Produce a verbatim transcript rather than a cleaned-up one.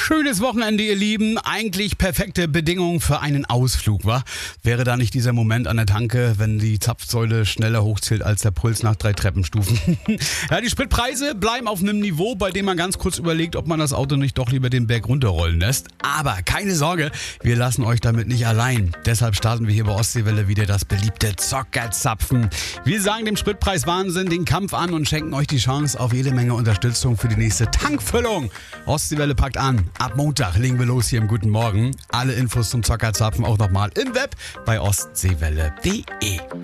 Schönes Wochenende, ihr Lieben. Eigentlich perfekte Bedingungen für einen Ausflug, wa? Wäre da nicht dieser Moment an der Tanke, wenn die Zapfsäule schneller hochzählt als der Puls nach drei Treppenstufen? Ja, die Spritpreise bleiben auf einem Niveau, bei dem man ganz kurz überlegt, ob man das Auto nicht doch lieber den Berg runterrollen lässt. Aber keine Sorge, wir lassen euch damit nicht allein. Deshalb starten wir hier bei Ostseewelle wieder das beliebte Zockerzapfen. Wir sagen dem Spritpreis-Wahnsinn den Kampf an und schenken euch die Chance auf jede Menge Unterstützung für die nächste Tankfüllung. Ostseewelle packt an. Ab Montag legen wir los hier im Guten Morgen. Alle Infos zum Zockerzapfen auch nochmal im Web bei ostseewelle punkt de.